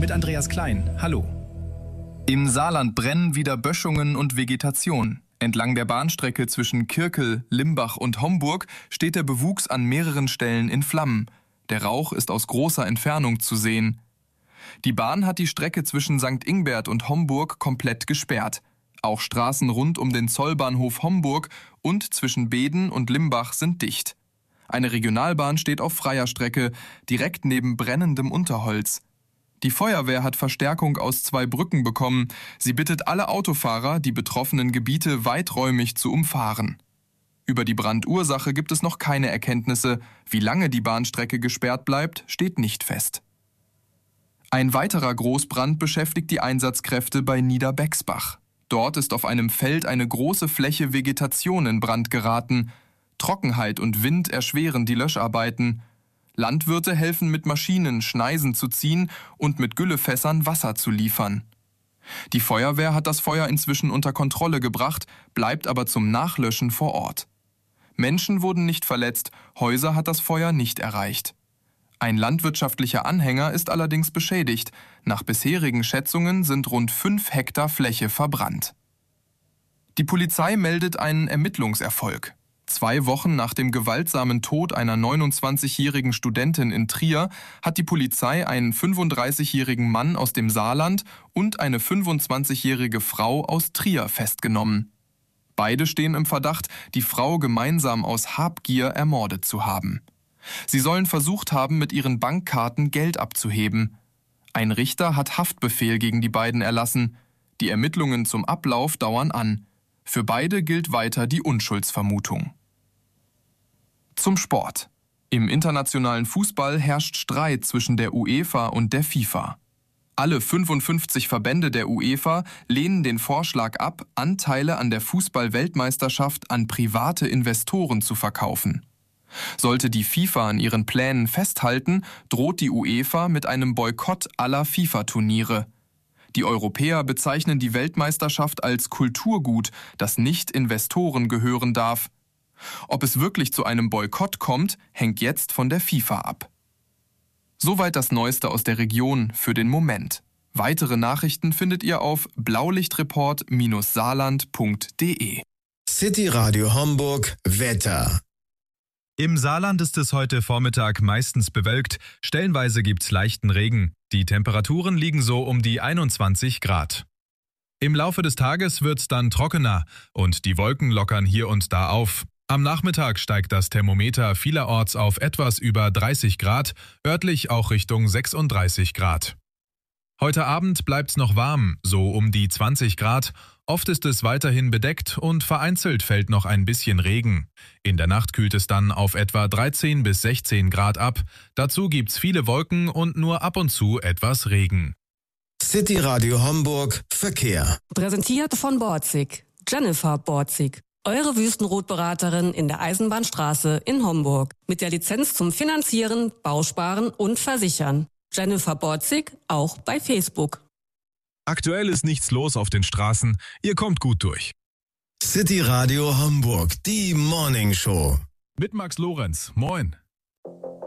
mit Andreas Klein. Hallo. Im Saarland brennen wieder Böschungen und Vegetation. Entlang der Bahnstrecke zwischen Kirkel, Limbach und Homburg steht der Bewuchs an mehreren Stellen in Flammen. Der Rauch ist aus großer Entfernung zu sehen. Die Bahn hat die Strecke zwischen St. Ingbert und Homburg komplett gesperrt. Auch Straßen rund um den Zollbahnhof Homburg und zwischen Beeden und Limbach sind dicht. Eine Regionalbahn steht auf freier Strecke, direkt neben brennendem Unterholz. Die Feuerwehr hat Verstärkung aus 2 Brücken bekommen. Sie bittet alle Autofahrer, die betroffenen Gebiete weiträumig zu umfahren. Über die Brandursache gibt es noch keine Erkenntnisse. Wie lange die Bahnstrecke gesperrt bleibt, steht nicht fest. Ein weiterer Großbrand beschäftigt die Einsatzkräfte bei Niederbexbach. Dort ist auf einem Feld eine große Fläche Vegetation in Brand geraten. Trockenheit und Wind erschweren die Löscharbeiten. Landwirte helfen mit Maschinen, Schneisen zu ziehen und mit Güllefässern Wasser zu liefern. Die Feuerwehr hat das Feuer inzwischen unter Kontrolle gebracht, bleibt aber zum Nachlöschen vor Ort. Menschen wurden nicht verletzt, Häuser hat das Feuer nicht erreicht. Ein landwirtschaftlicher Anhänger ist allerdings beschädigt. Nach bisherigen Schätzungen sind rund 5 Hektar Fläche verbrannt. Die Polizei meldet einen Ermittlungserfolg. 2 Wochen nach dem gewaltsamen Tod einer 29-jährigen Studentin in Trier hat die Polizei einen 35-jährigen Mann aus dem Saarland und eine 25-jährige Frau aus Trier festgenommen. Beide stehen im Verdacht, die Frau gemeinsam aus Habgier ermordet zu haben. Sie sollen versucht haben, mit ihren Bankkarten Geld abzuheben. Ein Richter hat Haftbefehl gegen die beiden erlassen. Die Ermittlungen zum Ablauf dauern an. Für beide gilt weiter die Unschuldsvermutung. Zum Sport. Im internationalen Fußball herrscht Streit zwischen der UEFA und der FIFA. Alle 55 Verbände der UEFA lehnen den Vorschlag ab, Anteile an der Fußball-Weltmeisterschaft an private Investoren zu verkaufen. Sollte die FIFA an ihren Plänen festhalten, droht die UEFA mit einem Boykott aller FIFA-Turniere. Die Europäer bezeichnen die Weltmeisterschaft als Kulturgut, das nicht Investoren gehören darf. Ob es wirklich zu einem Boykott kommt, hängt jetzt von der FIFA ab. Soweit das Neueste aus der Region für den Moment. Weitere Nachrichten findet ihr auf blaulichtreport-saarland.de. City Radio Homburg Wetter. Im Saarland ist es heute Vormittag meistens bewölkt, stellenweise gibt's leichten Regen. Die Temperaturen liegen so um die 21 Grad. Im Laufe des Tages wird's dann trockener und die Wolken lockern hier und da auf. Am Nachmittag steigt das Thermometer vielerorts auf etwas über 30 Grad, örtlich auch Richtung 36 Grad. Heute Abend bleibt's noch warm, so um die 20 Grad. Oft ist es weiterhin bedeckt und vereinzelt fällt noch ein bisschen Regen. In der Nacht kühlt es dann auf etwa 13 bis 16 Grad ab. Dazu gibt's viele Wolken und nur ab und zu etwas Regen. City Radio Homburg Verkehr. Präsentiert von Borzig. Jennifer Borzig. Eure Wüstenrotberaterin in der Eisenbahnstraße in Homburg. Mit der Lizenz zum Finanzieren, Bausparen und Versichern. Jennifer Borzig, auch bei Facebook. Aktuell ist nichts los auf den Straßen. Ihr kommt gut durch. City Radio Homburg, die Morning Show. Mit Max Lorenz. Moin.